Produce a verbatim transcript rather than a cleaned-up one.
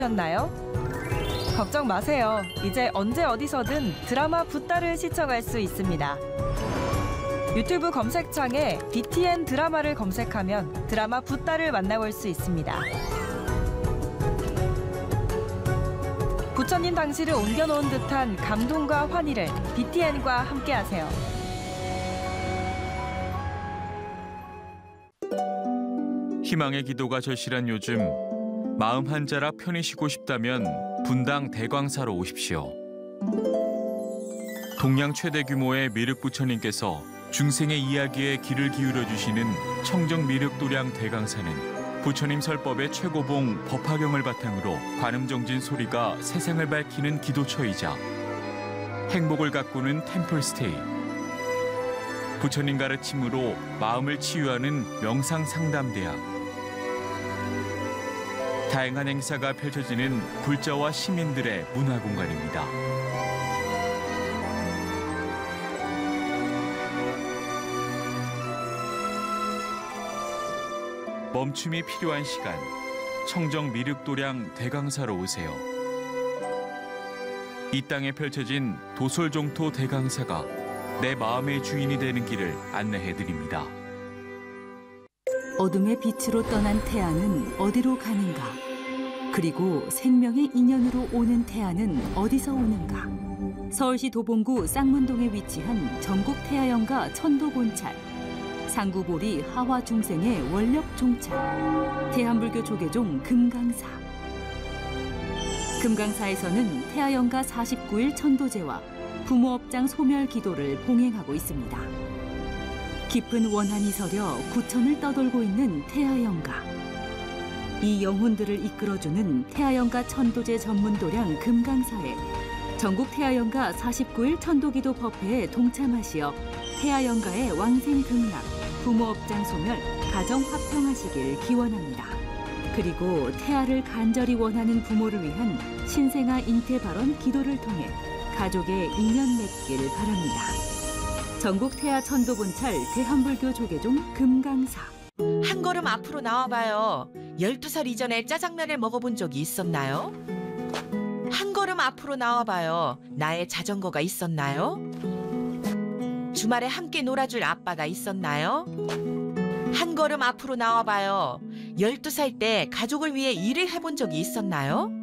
셨나요? 걱정 마세요. 이제 언제 어디서든 드라마 붓다를 시청할 수 있습니다. 유튜브 검색창에 비티엔 드라마를 검색하면 드라마 붓다를 만나볼 수 있습니다. 부처님 당시를 옮겨놓은 듯한 감동과 환희를 비티엔과 함께하세요. 희망의 기도가 절실한 요즘, 마음 한자라 편히 쉬고 싶다면 분당 대광사로 오십시오. 동양 최대 규모의 미륵 부처님께서 중생의 이야기에 귀를 기울여 주시는 청정 미륵 도량 대강사는 부처님 설법의 최고봉 법화경을 바탕으로 관음정진 소리가 세상을 밝히는 기도처이자 행복을 가꾸는 템플스테이, 부처님 가르침으로 마음을 치유하는 명상상담대학, 다양한 행사가 펼쳐지는 불자와 시민들의 문화공간입니다. 멈춤이 필요한 시간, 청정 미륵도량 대강사로 오세요. 이 땅에 펼쳐진 도솔종토 대강사가 내 마음의 주인이 되는 길을 안내해드립니다. 어둠의 빛으로 떠난 태양은 어디로 가는가? 그리고 생명의 인연으로 오는 태양은 어디서 오는가? 서울시 도봉구 쌍문동에 위치한 전국 태아연가 천도본찰, 상구보리 하화중생의 원력 종찰, 대한불교 조계종 금강사. 금강사에서는 태아연가 사십구 일 천도제와 부모업장 소멸 기도를 봉행하고 있습니다. 깊은 원한이 서려 구천을 떠돌고 있는 태아연가. 이 영혼들을 이끌어주는 태아연가 천도제 전문도량 금강사에 전국 태아연가 사십구 일 천도기도 법회에 동참하시어 태아연가의 왕생극락, 부모업장 소멸, 가정 화평하시길 기원합니다. 그리고 태아를 간절히 원하는 부모를 위한 신생아 잉태 발언 기도를 통해 가족의 인연 맺길 바랍니다. 전국 태아 천도본찰 대한불교 조계종 금강사. 한 걸음 앞으로 나와봐요. 열두 살 이전에 짜장면을 먹어본 적이 있었나요? 한 걸음 앞으로 나와봐요. 나의 자전거가 있었나요? 주말에 함께 놀아줄 아빠가 있었나요? 한 걸음 앞으로 나와봐요. 열두 살 때 가족을 위해 일을 해본 적이 있었나요?